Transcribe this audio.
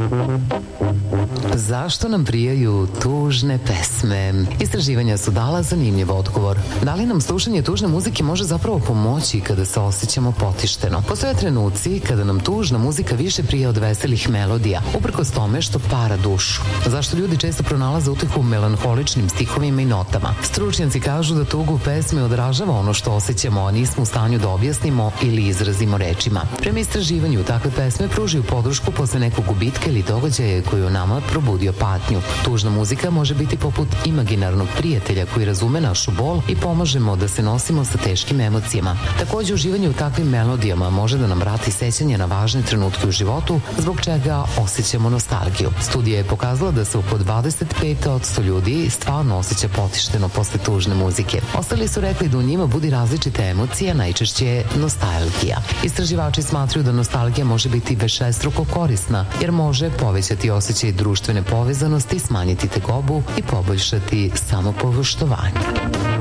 Zašto nam prijaju tužne pesme? Istraživanja su dala zanimljiv odgovor. Da li nam slušanje tužne muzike može zapravo pomoći kada se osjećamo potišteno? Postoje trenuci kada nam tužna muzika više prija od veselih melodija, uprkos tome što para dušu. Zašto ljudi često pronalaze utehu u melanholičnim stihovima i notama? Stručnjaci kažu da tugu u pesmi odražava ono što osjećamo, a nismo u stanju da objasnimo ili izrazimo rečima. Prema istraživanju, takve pesme pružaju podršku posle nekog gubitka ili događaja koji u nama probudio patnju. Tužna muzika može biti poput imaginarnog prijatelja koji razume našu bol i pomažemo da se nosimo sa teškim emocijama. Takođe, uživanje u takvim melodijama može da nam vrati sećanje na važne trenutke u životu, zbog čega osjećamo nostalgiju. Studija je pokazala da se oko 25% ljudi stvarno osjeća potišteno posle tužne muzike. Ostali su rekli da u njima budi različite emocije, najčešće je nostalgija. Istraživači smatruju da nostalgija može biti višestruko korisna, jer može povećati osjećaj društvene povezanosti, smanjiti tegobu i poboljšati samopoštovanje.